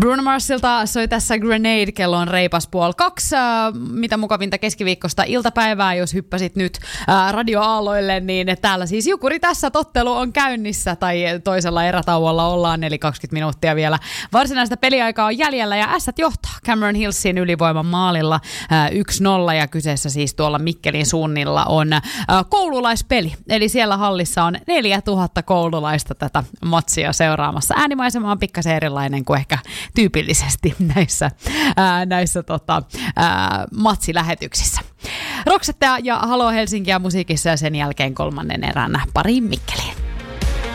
Bruno Marsilta soi tässä Grenade, kello on reipas 1:30. Mitä mukavinta keskiviikkosta iltapäivää, jos hyppäsit nyt radioaalloille, niin täällä siis Jukuri tässä tottelu on käynnissä, tai toisella erätauolla ollaan, eli 20 minuuttia vielä varsinaista peliaikaa on jäljellä, ja Ässät johtaa Cameron Hillsin ylivoiman maalilla 1-0, ja kyseessä siis tuolla Mikkelin suunnilla on koululaispeli, eli siellä hallissa on 4000 koululaista tätä matsia seuraamassa. Äänimaisema on pikkasen erilainen kuin ehkä tyypillisesti näissä matsilähetyksissä. Roxette ja Halo Helsinkiä musiikissa ja sen jälkeen kolmannen erän pariin Mikkeliin.